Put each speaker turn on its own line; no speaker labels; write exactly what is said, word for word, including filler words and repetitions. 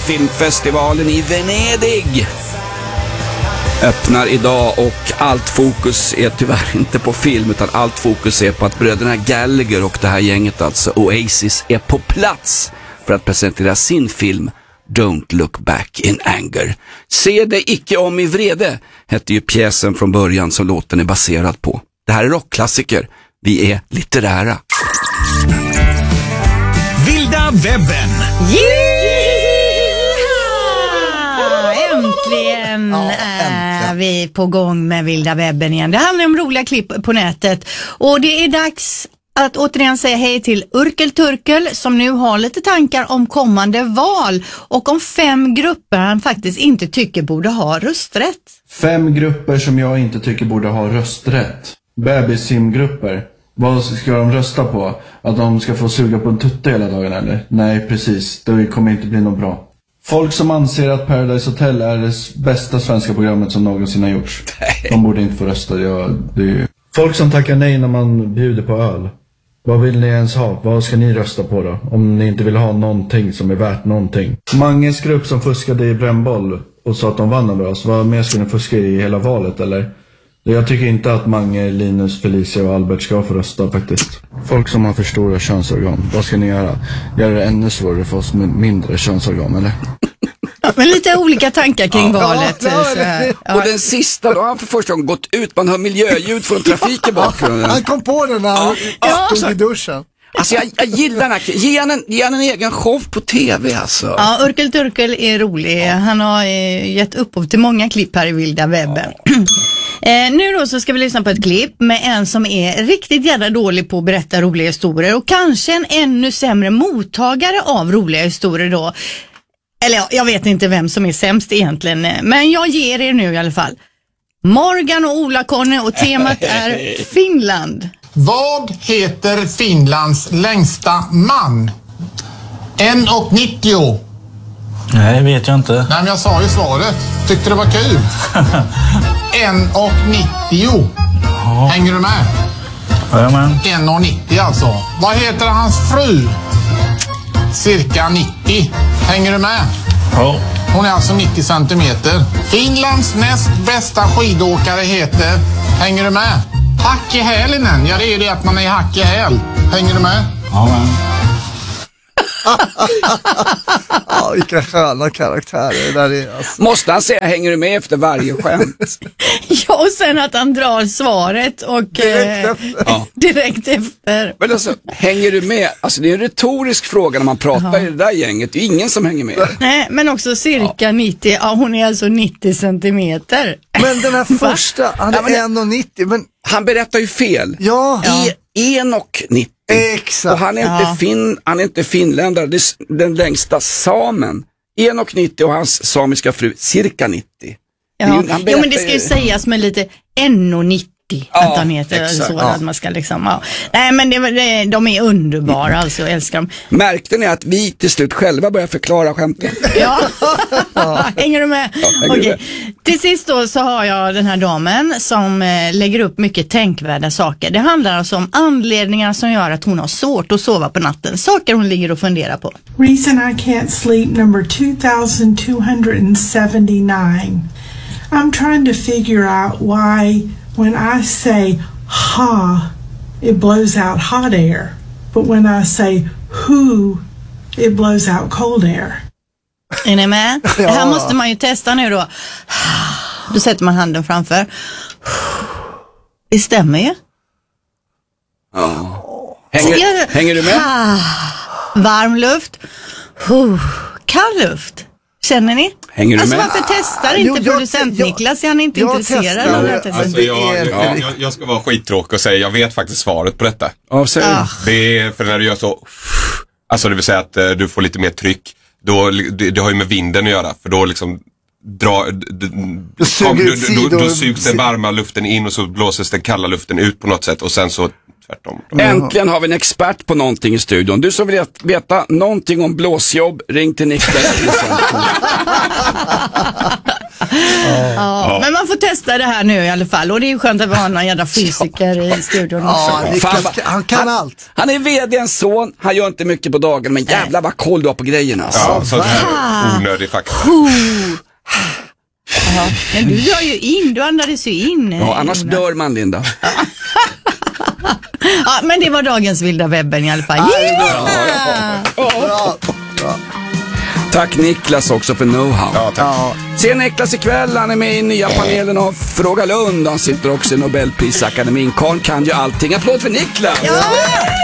filmfestivalen i Venedig öppnar idag och allt fokus är tyvärr inte på film utan allt fokus är på att bröderna Gallagher och det här gänget, alltså Oasis, är på plats för att presentera sin film Don't Look Back in Anger. Se det icke om i vrede hette ju pjäsen från början som låten är baserad på. Det här är rockklassiker. Vi är litterära.
Vilda webben.
Yeah! Äntligen ja, är vi på gång med Vilda webben igen. Det handlar om roliga klipp på nätet. Och det är dags att återigen säga hej till Urkel Turkel som nu har lite tankar om kommande val och om fem grupper han faktiskt inte tycker borde ha rösträtt.
Fem grupper som jag inte tycker borde ha rösträtt. Bebissimgrupper. Vad ska de rösta på? Att de ska få suga på en tutte hela dagen eller? Nej, precis. Det kommer inte bli något bra. Folk som anser att Paradise Hotel är det bästa svenska programmet som någonsin har gjorts. De borde inte få rösta. Ja, det är ju... Folk som tackar nej när man bjuder på öl. Vad vill ni ens ha? Vad ska ni rösta på då? Om ni inte vill ha någonting som är värt någonting. Manges grupp som fuskade i brännboll och sa att de vann över oss. Vad mer ska ni fuska i hela valet eller? Jag tycker inte att Mange, Linus, Felicia och Albert ska få rösta faktiskt. Folk som har för stora könsorgan, vad ska ni göra? Gör det ännu svårare för oss med mindre könsorgan, eller?
Ja, men lite olika tankar kring ja, valet. Ja, så
här. Ja. Och den sista då har han för första gången gått ut. Man hör miljöljud från trafik i bakgrunden.
Han kom på den här ja. stod i duschen.
Alltså jag, jag gillar den här. Ge han en, ge han en egen show på tv alltså.
Ja, Urkel Turkel är rolig. Ja. Han har eh, gett upphov till många klipp här i Vilda webben. Ja. Eh, nu då så ska vi lyssna på ett klipp med en som är riktigt jävla dålig på att berätta roliga historier och kanske en ännu sämre mottagare av roliga historier då. Eller ja, jag vet inte vem som är sämst egentligen, men jag ger er nu i alla fall. Morgan och Ola-Conny och temat är Finland.
Vad heter Finlands längsta man? en komma nittio.
Nej, vet jag inte.
Nej, men jag sa ju svaret. Tyckte det var kul. en komma nittio. Ja. Hänger du med?
Jajamän.
en komma nittio alltså. Vad heter hans fru? Cirka nittio. Hänger du med?
Ja.
Hon är alltså nittio centimeter. Finlands näst bästa skidåkare heter... Hänger du med? Hack i hälinen. Ja, det är ju det att man är hack i häl. Hänger du med?
Ja, men...
Ja, vilka sköna karaktärer där är, alltså.
Måste han säga hänger du med efter varje skämt?
Ja, och sen att han drar svaret och direkt, eh, efter. Ja. direkt efter.
Men alltså, hänger du med? Alltså det är en retorisk fråga när man pratar ja. i det där gänget. Det är ingen som hänger med.
Nej, men också cirka ja. nittio. Ja, hon är alltså nittio centimeter.
Men den här första, han är ja, en komma nittio. Men...
Han berättar ju fel.
Ja.
I en komma nittio.
Exakt.
Och han är,
ja.
inte fin, han är inte finländare, det är den längsta samen. en komma nittio och hans samiska fru cirka nittio.
Ja, ju, jo, men det ska ju sägas med lite en komma nittio ja, att han heter exakt. Så ja. Att man ska liksom, ja. Nej, men det, det, de är underbara mm. alltså, jag älskar dem.
Märkte ni att vi till slut själva börjar förklara skämten?
Ja, hänger du med? Ja, Okej. Okay. Till sist då så har jag den här damen som eh, lägger upp mycket tänkvärda saker. Det handlar alltså om anledningar som gör att hon har svårt att sova på natten. Saker hon ligger och funderar på.
Reason I can't sleep number two thousand two hundred seventy-nine. I'm trying to figure out why when I say ha, it blows out hot air. But when I say who, it blows out cold air.
Är ni med? Ja. Det här måste man ju testa nu då. Då sätter man handen framför. Det stämmer ju.
Ja. Hänger, hänger du med?
Varm luft. Kall luft. Känner ni?
Hänger du
alltså
med?
varför testar inte jo, producent jag, Niklas? Är han inte jag intresserad av det?
Alltså jag, ja, jag, jag ska vara skittråkig och säga jag vet faktiskt svaret på detta.
Ja, säg.
Ah.
Det är för när du gör så, alltså det vill säga att uh, du får lite mer tryck. Då, det, det har ju med vinden att göra, för då liksom dra, d,
du suger
kom, du, då, då, då sugs den varma luften in och så blåses den kalla luften ut på något sätt och sen så tvärtom.
Äntligen har vi en expert på någonting i studion. Du som vill veta någonting om blåsjobb, ring till Niklas.
Ja, ja. Men man får testa det här nu i alla fall. Och det är ju skönt att vi har någon jävla fysiker i studion också.
Ja, Niklas,
Fan,
han kan
han,
allt.
Han är vdns son, han gör inte mycket på dagen, men jävlar vad koll du har på grejerna. Alltså.
Ja, så det här onödig fakta.
Ja, men du drar ju in, du andades ju in.
Ja, annars
Jonas.
dör man, Linda.
Ja, men det var dagens vilda webben i alla fall. Yeah!
Bra, bra.
Tack Niklas också för know-how.
Ja, tack.
Ja.
Se Niklas ikväll, han är med i nya panelen av Fråga Lund. Han sitter också i Nobelprisakademin. Karl kan ju allting. Applåd för Niklas!
Ja!